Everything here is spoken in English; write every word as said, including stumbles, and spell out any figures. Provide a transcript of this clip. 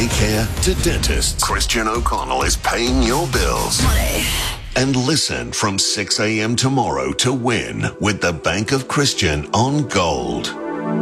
daycare to dentists, Christian O'Connell is paying your bills. Money. And listen from six a.m. tomorrow to win with the Bank of Christian on Gold.